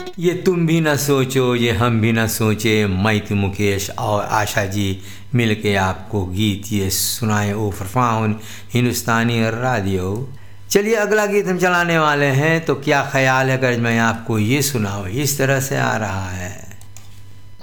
ये तुम भी न सोचो, ये हम भी न सोचे, मैं मुकेश और आशा जी मिलके आपको गीत ये सुनाए ओ फरफाउन हिंदुस्तानी रेडियो। चलिए अगला गीत हम चलाने वाले हैं, तो क्या ख्याल है अगर मैं आपको ये सुनाऊँ। इस तरह से आ रहा है।